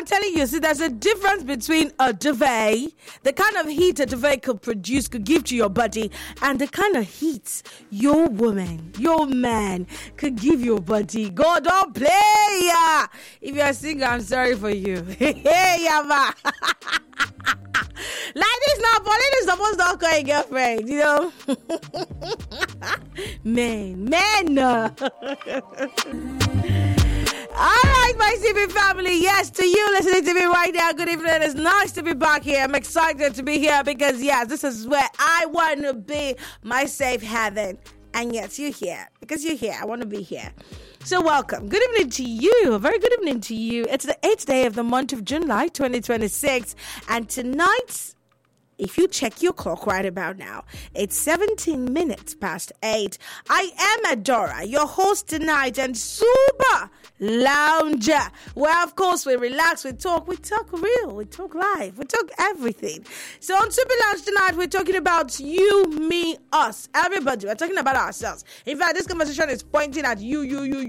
I'm telling you, see, there's a difference between a duvet, the kind of heat a duvet could produce, could give to your body, and the kind of heat your woman, your man could give your body. God, don't play. If you're single, I'm sorry for you. Hey, Yama. Like this now, Pauline is supposed to call a girlfriend, you know. Men. All right, my CB family. Yes, to you listening to me right now, good evening. It's nice to be back here. I'm excited to be here because, yes, this is where I want to be, my safe haven. And yes, you're here because you're here. I want to be here. So welcome. Good evening to you. A very good evening to you. It's the 8th day of the month of July 2026. And tonight, if you check your clock right about now, it's 17 minutes past 8. I am Adora, your host tonight, and super lounger. Well, of course, we relax, we talk real, we talk live, we talk everything. So on Super Lounge tonight, we're talking about you, me, us, everybody. We're talking about ourselves. In fact, this conversation is pointing at you.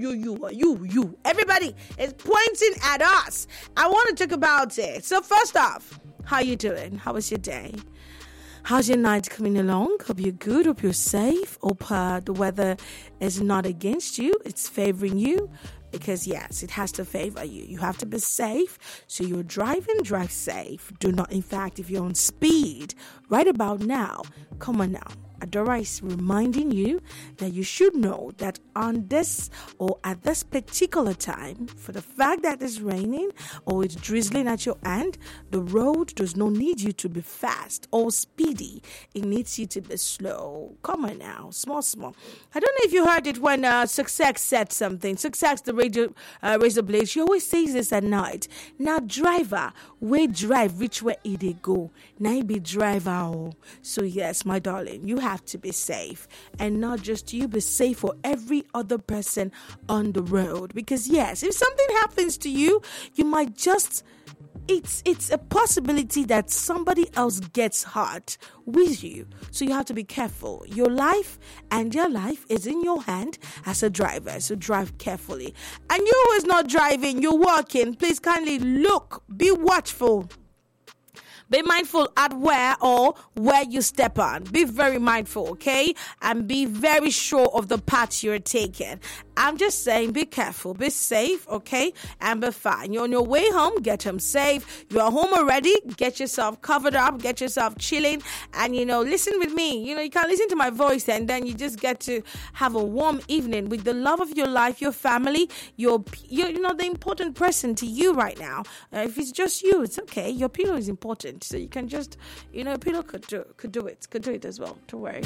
Everybody is pointing at us. I want to talk about it. So first off, how you doing? How was your day? How's your night coming along? Hope you're good. Hope you're safe. Hope the weather is not against you. It's favoring you. Because, yes, it has to favor you. You have to be safe. So you're driving, drive safe. Do not, in fact, if you're on speed, right about now, come on now. Adora is reminding you that you should know that on this or at this particular time, for the fact that it's raining or it's drizzling at your end, the road does not need you to be fast or speedy. It needs you to be slow. Come on now, small. I don't know if you heard it when Success said something. Success, the razor blade, she always says this at night. Now, driver, we drive, which way they go. Now be driver. So yes, my darling, you have to be safe, and not just you, be safe for every other person on the road. Because yes, if something happens to you, you might just it's a possibility that somebody else gets hurt with you. So you have to be careful. Your life and your life is in your hand as a driver. So drive carefully. And you who is not driving, you're walking, please kindly look, be watchful. Be mindful at where you step on. Be very mindful, okay? And be very sure of the path you're taking. I'm just saying, be careful, be safe, okay? And be fine. You're on your way home, get home safe. You're home already, get yourself covered up, get yourself chilling. And, listen with me. You can listen to my voice and then you just get to have a warm evening with the love of your life, your family, your the important person to you right now. If it's just you, it's okay. Your pillow is important. So you can just, a pillow could do it as well. Don't worry.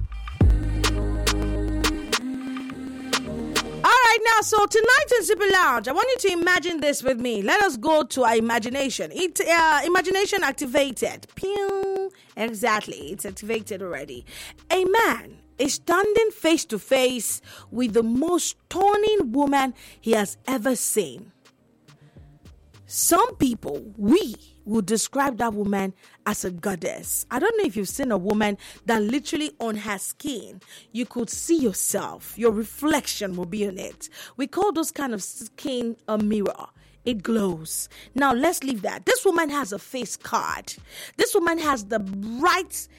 All right, now, so tonight in Super Lounge, I want you to imagine this with me. Let us go to our imagination. Imagination activated. Pew. Exactly, it's activated already. A man is standing face to face with the most stunning woman he has ever seen. Some people, we would describe that woman as a goddess. I don't know if you've seen a woman that literally on her skin, you could see yourself. Your reflection will be on it. We call those kind of skin a mirror. It glows. Now, let's leave that. This woman has a face card. This woman has the right,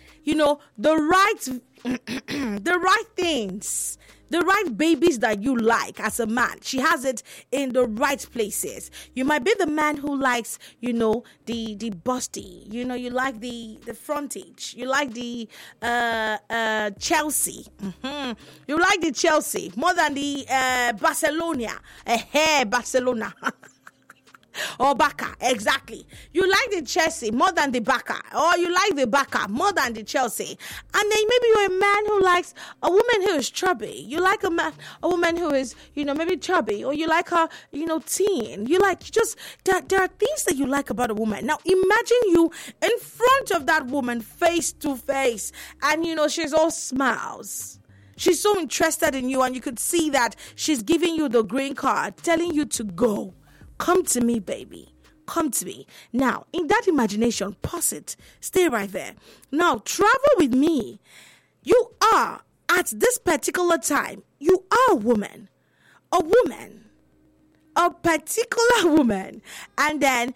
the right things. The right babies that you like as a man. She has it in the right places. You might be the man who likes, the busty. You like the frontage. You like the Chelsea. Mm-hmm. You like the Chelsea more than the Barcelona. Barcelona. Or Barca, exactly. You like the Chelsea more than the Barca, or you like the Barca more than the Chelsea. And then maybe you're a man who likes a woman who is chubby. You like a woman who is, maybe chubby, or you like her, teen. You like there are things that you like about a woman. Now imagine you in front of that woman face to face, and she's all smiles. She's so interested in you, and you could see that she's giving you the green card, telling you to go. Come to me, baby. Come to me. Now, in that imagination, pause it. Stay right there. Now, travel with me. You are, at this particular time, you are a woman. A particular woman. And then